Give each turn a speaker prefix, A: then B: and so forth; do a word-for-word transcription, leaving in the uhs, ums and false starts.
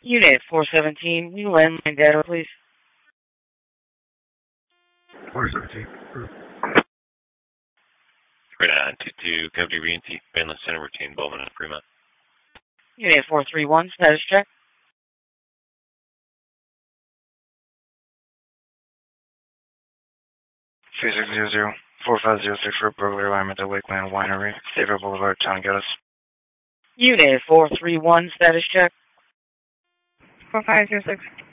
A: Unit four seventeen, new landline data, please.
B: four seventeen.
C: Radar two two, Company B and T, Bandless Center, retain Bowman and Fremont.
A: Unit four three one, status check.
D: three six zero zero, four five zero six for burglary alignment at Lakeland Winery, Saver Boulevard, Town Geddes.
A: Unit four three one, status check.
E: four five zero six.